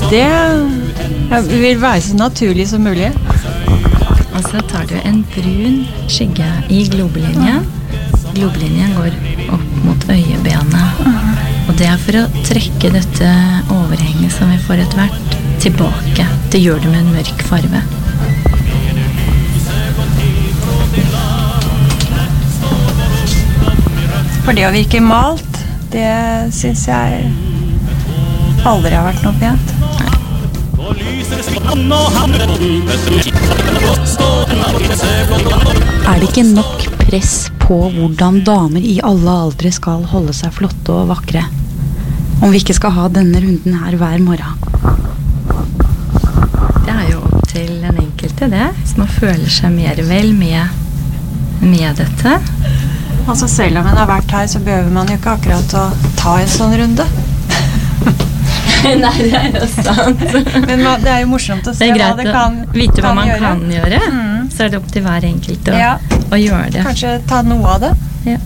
Det vil være så naturlig som mulig. Og så tar du en brun skygge i globelinjen. Globelinjen går opp mot øyebenet. Og det for å trekke dette overhenget som vi får etter hvert tilbake. Det gjør du med en mørk farve. For det å virke malt, det synes jeg aldri har vært noe pent. Er det ikke nok press på hvordan damer i alle aldre skal holde seg flotte og vakre? Om vi ikke skal ha denne runden her hver morgen. Det er jo opp til den enkelte det, hvis man føler seg mer vel med dette. Altså selv om man har vært her, så behøver man jo ikke akkurat å ta en sånn runde. Nei, det er jo sant. Men det er jo morsomt å se hva det kan vite hva man kan gjøre. Så er det opp til hver enkelt å gjøre det. Kanskje ta noe av det. Ja.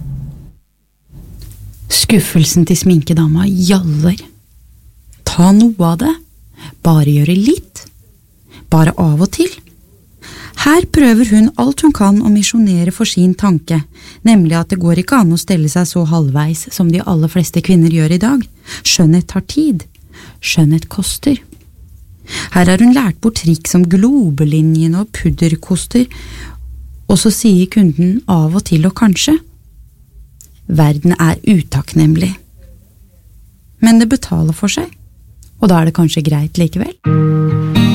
Skuffelsen til sminkedama gjaller. Ta noe av det. Bare gjøre litt. Bare av og til. Her prøver hun alt hun kan å misjonere for sin tanke, nemlig at det går ikke an å stelle seg så halvveis som de aller fleste kvinner gjør i dag. Skjønnhet tar tid. Skjønnhet koster. Her har hun lært bort trikk som globelinjen og pudderkoster, og så sier kunden av og til og kanskje. Verden er utakknemlig. Men det betaler for seg, og da er det kanskje greit likevel.